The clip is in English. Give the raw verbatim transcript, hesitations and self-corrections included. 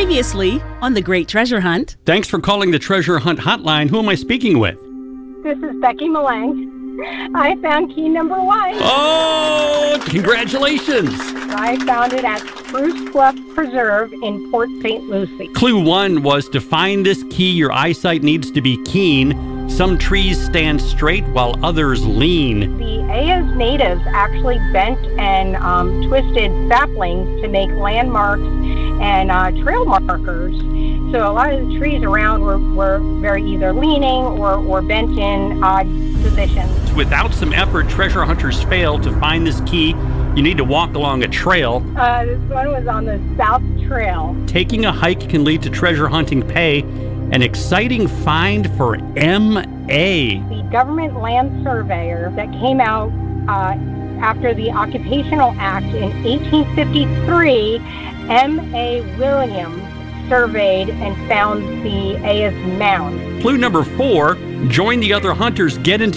Previously on The Great Treasure Hunt. Thanks for calling the Treasure Hunt Hotline. Who am I speaking with? This is Becky Malang. I found key number one. Oh, congratulations. I found it at Spruce Bluff Preserve in Port Saint Lucie. Clue one was to find this key, your eyesight needs to be keen. Some trees stand straight while others lean. The Ayers natives actually bent and um, twisted saplings to make landmarks and uh, trail markers. So a lot of the trees around were, were very either leaning or, or bent in odd positions. Without some effort, treasure hunters fail to find this key. You need to walk along a trail. Uh, this one was on the South Trail. Taking a hike can lead to treasure hunting pay. An exciting find for M A. The government land surveyor that came out uh, after the Occupational Act in eighteen fifty-three, M A Williams surveyed and found the Ayers Mound. Clue number four, join the other hunters, get into